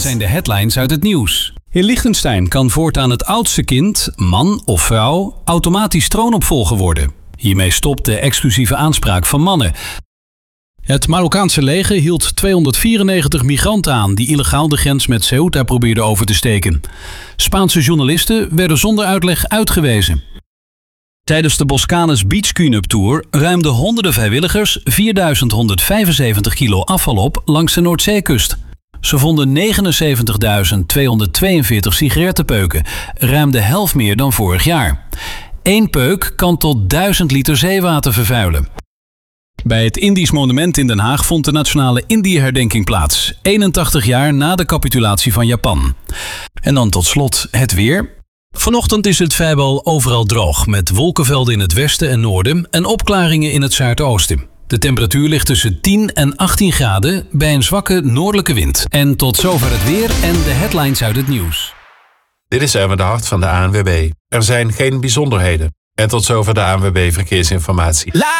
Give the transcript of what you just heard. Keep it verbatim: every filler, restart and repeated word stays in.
zijn de headlines uit het nieuws. In Liechtenstein kan voortaan het oudste kind, man of vrouw, automatisch troonopvolger worden. Hiermee stopt de exclusieve aanspraak van mannen. Het Marokkaanse leger hield tweehonderdvierennegentig migranten aan die illegaal de grens met Ceuta probeerden over te steken. Spaanse journalisten werden zonder uitleg uitgewezen. Tijdens de Boscanes Beach Cleanup Tour ruimden honderden vrijwilligers vierduizend honderdvijfenzeventig kilo afval op langs de Noordzeekust. Ze vonden negenenzeventigduizend tweehonderdtweeënveertig sigarettenpeuken, ruim de helft meer dan vorig jaar. Eén peuk kan tot duizend liter zeewater vervuilen. Bij het Indisch Monument in Den Haag vond de nationale Indië-herdenking plaats, eenentachtig jaar na de capitulatie van Japan. En dan tot slot het weer. Vanochtend is het vrijwel overal droog, met wolkenvelden in het westen en noorden en opklaringen in het zuidoosten. De temperatuur ligt tussen tien en achttien graden bij een zwakke noordelijke wind. En tot zover het weer en de headlines uit het nieuws. Dit is Erwin de Hart van de A N W B. Er zijn geen bijzonderheden. En tot zover de A N W B Verkeersinformatie.